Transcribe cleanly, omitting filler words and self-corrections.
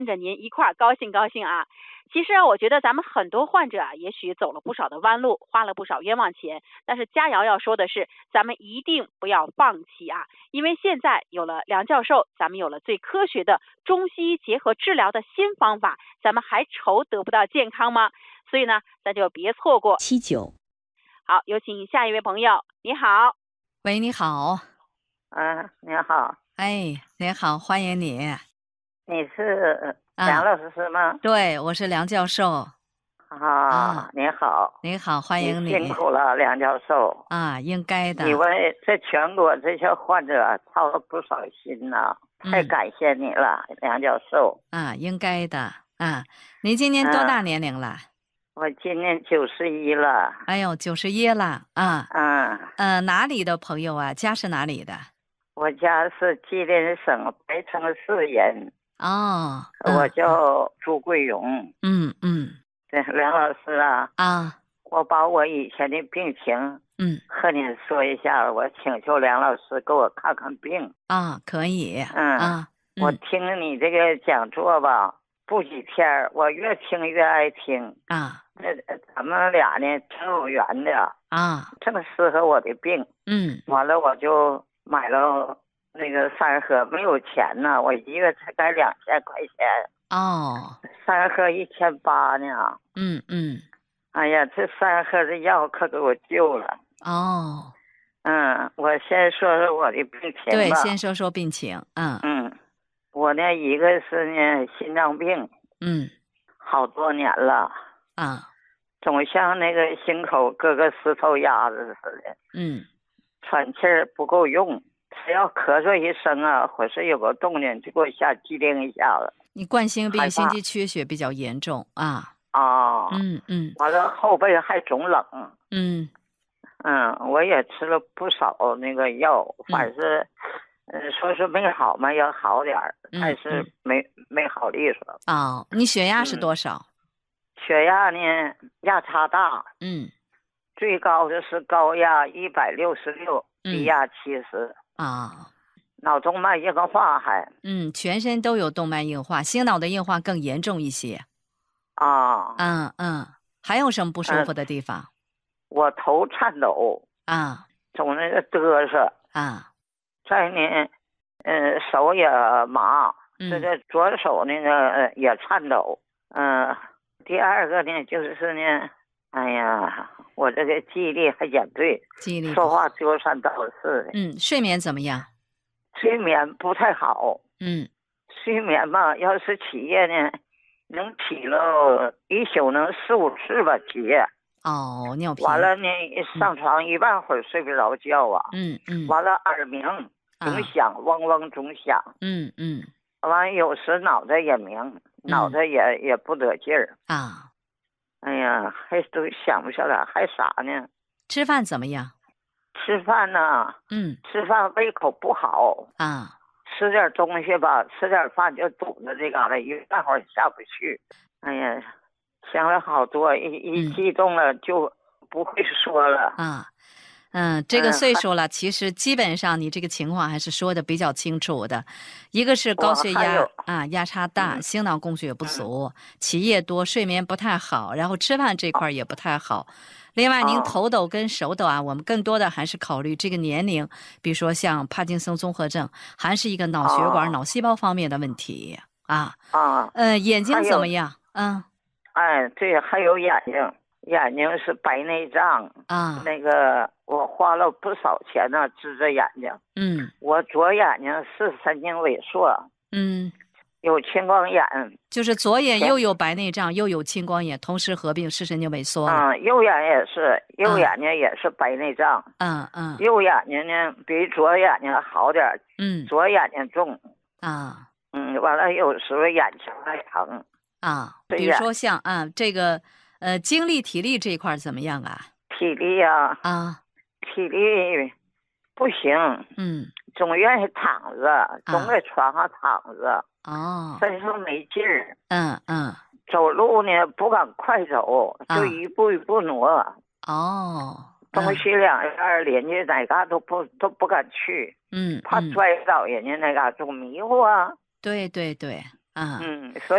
跟着您一块儿高兴高兴啊。其实我觉得咱们很多患者啊，也许走了不少的弯路，花了不少冤枉钱，但是佳瑶要说的是，咱们一定不要放弃啊，因为现在有了梁教授，咱们有了最科学的中西医结合治疗的新方法，咱们还愁得不到健康吗？所以呢，咱就别错过。 79。 好，有请下一位朋友。你好。 喂，你好。 你好。 哎，你好，欢迎你。 你是梁老师吗？ 对，我是梁教授。 你好。 你好，欢迎你。 辛苦了，梁教授。 应该的。 你为这全国这些患者操了不少心呢，太感谢你了，梁教授。 应该的。您今年多大年龄了？ 我今年91了。 哎呦，91了。哪里的朋友啊？家是哪里的？ 我家是吉林省白城市人。我叫朱桂荣。对，梁老师啊。我把我以前的病情和您说一下，我请求梁老师给我看看病。 可以。 我听你这个讲座吧，不几天我越听越爱听。咱们俩呢挺有缘的。正适合我的病。完了我就买了那个3盒，没有钱呢，我一月才该2000块钱。3盒1800呢。哎呀，这3盒的药可给我救了。我先说说我的病情吧。 对，先说说病情。 我呢，一个是呢心脏病。好多年了。总像那个心口搁个石头压着似的。喘气儿不够用，只要咳嗽一声啊，或是有个动静就给我吓机灵一下子。 你冠心病、心肌缺血比较严重啊。 完了后背还总冷。我也吃了不少那个药，反正说是没好嘛，要好点儿，但是没好利索。 你血压是多少？ 血压呢，压差大。最高的是高压166，低压70。脑动脉硬化还。 全身都有动脉硬化，心脑的硬化更严重一些。还有什么不舒服的地方？ 我头颤抖。总那个嘚瑟。再呢，手也麻。这个左手那个也颤抖。第二个呢，就是呢，哎呀，我这个记忆力还减退，说话丢三倒四的。 睡眠怎么样？ 睡眠不太好。睡眠吧，要是起夜呢，能起了一宿能4、5次吧起夜。 尿频。 完了呢，上床一半会儿睡不着觉啊。完了耳鸣总响，嗡嗡总响。完了有时脑袋也鸣，脑袋也不得劲儿。哎呀，还都想不下来，还啥呢？ 吃饭怎么样？ 吃饭呢？吃饭胃口不好。吃点东西吧，吃点饭就堵着这嘎达，一半会儿下不去。哎呀，想了好多，一激动了就不会说了。 这个岁数了，其实基本上你这个情况还是说的比较清楚的。一个是高血压压差大，心脑供血不足，起夜多，睡眠不太好，然后吃饭这块也不太好。另外您头抖跟手抖我们更多的还是考虑这个年龄，比如说像帕金森综合症，还是一个脑血管、脑细胞方面的问题。眼睛怎么样？ 对，还有眼睛。眼睛是白内障。那个我花了不少钱呢，治这眼睛。我左眼睛是神经萎缩。有青光眼。 就是左眼又有白内障又有青光眼，同时合并视神经萎缩。 右眼也是，右眼睛也是白内障。右眼睛呢比左眼睛好点。左眼睛重。完了有时候眼球还疼。 比如说像这个精力体力这一块怎么样啊？ 体力体力不行。总愿意躺着，总在床上躺着。身上没劲儿。走路呢不敢快走，就一步一步挪。东西两院邻居哪嘎都不敢去。怕摔倒人家那嘎就迷糊啊。 对。 所